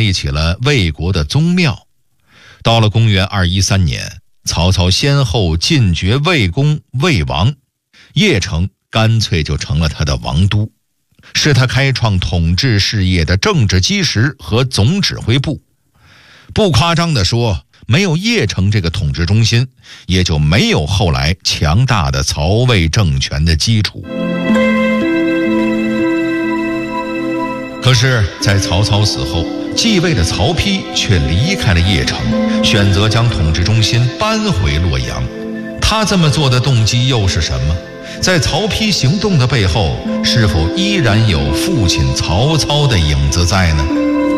立起了魏国的宗庙。到了公元213年，曹操先后进爵魏公、魏王，邺城干脆就成了他的王都，是他开创统治事业的政治基石和总指挥部。不夸张地说，没有邺城这个统治中心，也就没有后来强大的曹魏政权的基础。可是在曹操死后，继位的曹丕却离开了邺城，选择将统治中心搬回洛阳。他这么做的动机又是什么？在曹丕行动的背后，是否依然有父亲曹操的影子在呢？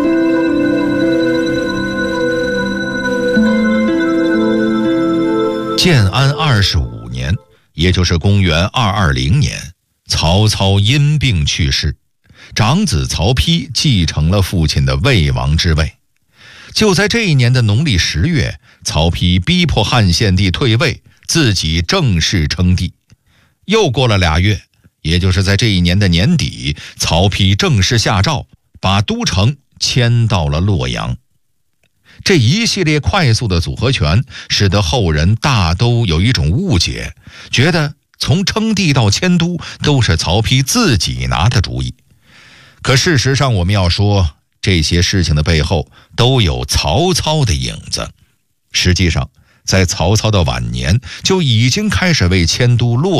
建安25年，也就是公元220年，曹操因病去世，长子曹丕继承了父亲的魏王之位。就在这一年的农历10月，曹丕逼迫汉献帝退位，自己正式称帝。又过了2月，也就是在这一年的年底，曹丕正式下诏，把都城迁到了洛阳。这一系列快速的组合拳，使得后人大都有一种误解，觉得从称帝到迁都都是曹丕自己拿的主意。可事实上，我们要说，这些事情的背后都有曹操的影子。实际上，在曹操的晚年就已经开始为迁都洛